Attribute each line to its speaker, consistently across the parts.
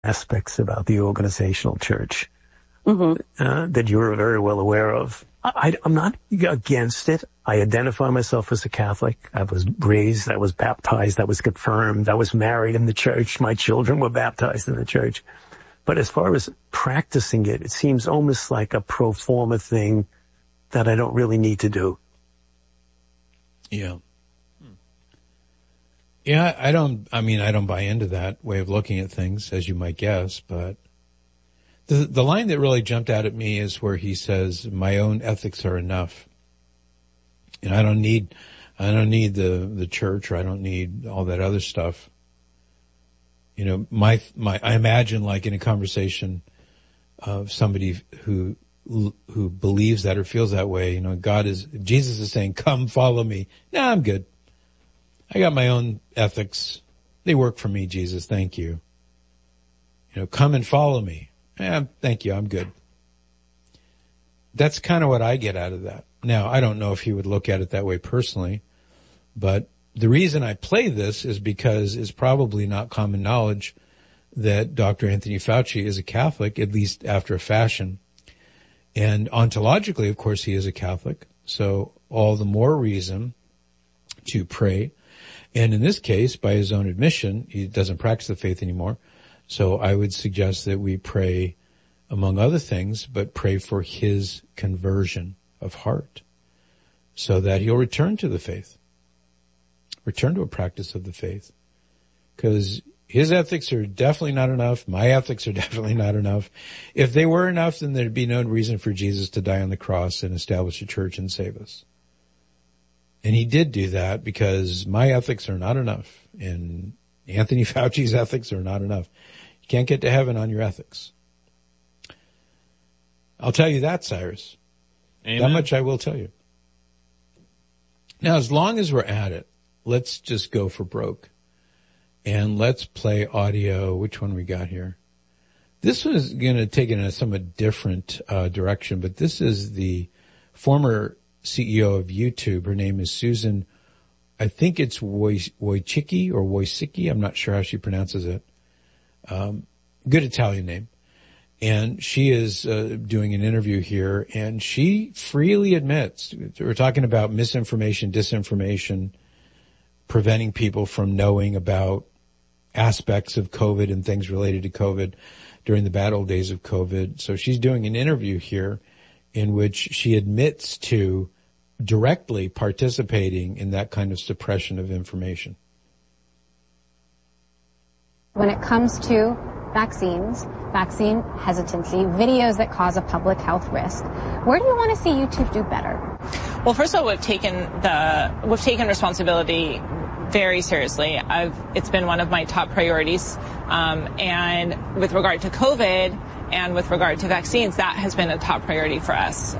Speaker 1: aspects about the organizational church that you're very well aware of. I'm not against it. I identify myself as a Catholic. I was raised, I was baptized, I was confirmed, I was married in the church. My children were baptized in the church. But as far as practicing it, it seems almost like a pro forma thing that I don't really need to do.
Speaker 2: Yeah. Yeah, I don't buy into that way of looking at things, as you might guess, but the line that really jumped out at me is where he says, my own ethics are enough. And I don't need the church, or I don't need all that other stuff. You know, I imagine, like, in a conversation of somebody who believes that or feels that way, you know, Jesus is saying, come follow me. No, I'm good. I got my own ethics. They work for me, Jesus. Thank you. You know, come and follow me. Thank you. I'm good. That's kind of what I get out of that. Now, I don't know if he would look at it that way personally, but the reason I play this is because it's probably not common knowledge that Dr. Anthony Fauci is a Catholic, at least after a fashion. And ontologically, of course, he is a Catholic. So all the more reason to pray. And in this case, by his own admission, he doesn't practice the faith anymore. So I would suggest that we pray, among other things, but pray for his conversion of heart so that he'll return to the faith, return to a practice of the faith. Because his ethics are definitely not enough. My ethics are definitely not enough. If they were enough, then there'd be no reason for Jesus to die on the cross and establish a church and save us. And he did do that because my ethics are not enough. And Anthony Fauci's ethics are not enough. You can't get to heaven on your ethics. I'll tell you that, Cyrus. Amen. That much I will tell you. Now, as long as we're at it, let's just go for broke. And let's play audio. Which one we got here? This one is going to take it in a somewhat different direction, but this is the former CEO of YouTube. Her name is Susan, I think it's Wojcicki or Wojcicki. I'm not sure how she pronounces it. Good Italian name. And she is doing an interview here, and she freely admits, we're talking about misinformation, disinformation, preventing people from knowing about aspects of COVID and things related to COVID during the bad old days of COVID. So she's doing an interview here in which she admits to directly participating in that kind of suppression of information.
Speaker 3: When it comes to vaccines, vaccine hesitancy, videos that cause a public health risk, where do you want to see YouTube do better?
Speaker 4: Well, first of all, we've taken responsibility very seriously. It's been one of my top priorities, and with regard to COVID and with regard to vaccines, that has been a top priority for us.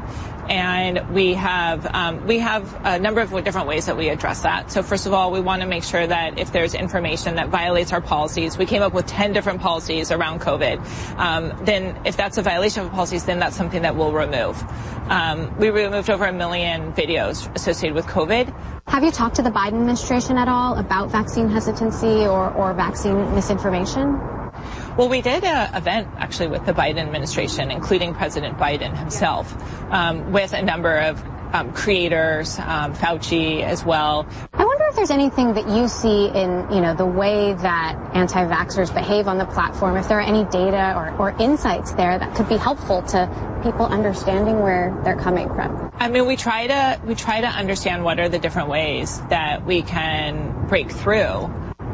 Speaker 4: And we have a number of different ways that we address that. So first of all, we want to make sure that if there's information that violates our policies, we came up with 10 different policies around COVID. Then if that's a violation of policies, then that's something that we'll remove. We removed over 1 million videos associated with COVID.
Speaker 3: Have you talked to the Biden administration at all about vaccine hesitancy or vaccine misinformation?
Speaker 4: Well, we did an event actually with the Biden administration, including President Biden himself, with a number of creators, Fauci as well.
Speaker 3: I wonder if there's anything that you see in, the way that anti-vaxxers behave on the platform, if there are any data or insights there that could be helpful to people understanding where they're coming from.
Speaker 4: I mean, we try to understand what are the different ways that we can break through.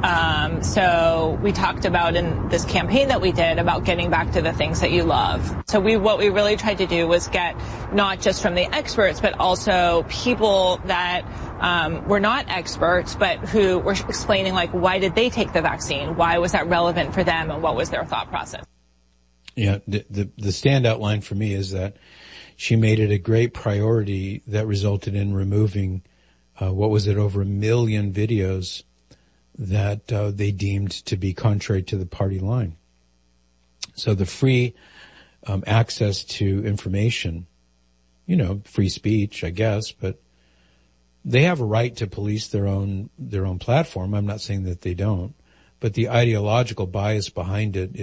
Speaker 4: So we talked about in this campaign that we did about getting back to the things that you love. So what we really tried to do was get not just from the experts, but also people that were not experts, but who were explaining, like, why did they take the vaccine? Why was that relevant for them? And what was their thought process?
Speaker 2: Yeah, the standout line for me is that she made it a great priority that resulted in removing, over 1 million videos that they deemed to be contrary to the party line. So the free access to information, free speech, I guess, but they have a right to police their own platform. I'm not saying that they don't, but the ideological bias behind it